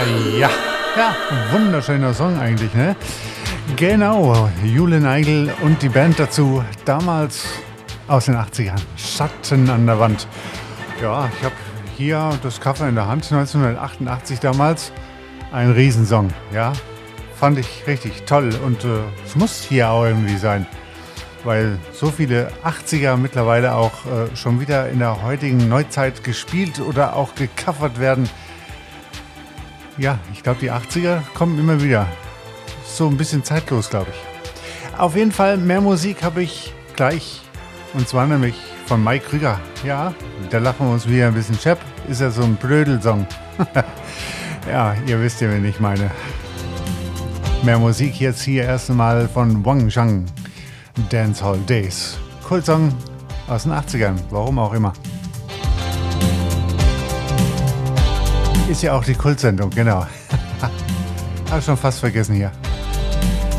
Ja, ja, wunderschöner Song eigentlich, ne? Genau, Jule Neigel und die Band dazu, damals aus den 80ern, Schatten an der Wand. Ja, ich habe hier das Cover in der Hand, 1988 damals, ein Riesensong, ja, fand ich richtig toll und es muss hier auch irgendwie sein, weil so viele 80er mittlerweile auch schon wieder in der heutigen Neuzeit gespielt oder auch gecovert werden. Ja, ich glaube, die 80er kommen immer wieder. So ein bisschen zeitlos, glaube ich. Auf jeden Fall mehr Musik habe ich gleich. Und zwar nämlich von Mike Krüger. Ja, da lachen wir uns wieder ein bisschen schepp. Ist ja so ein Blödelsong. Ja, ihr wisst ja, wen ich meine. Mehr Musik jetzt hier erst einmal von Wang Zhang. Dancehall Days. Kultsong aus den 80ern. Warum auch immer. Ist ja auch die Kultsendung, genau. Hab schon fast vergessen hier.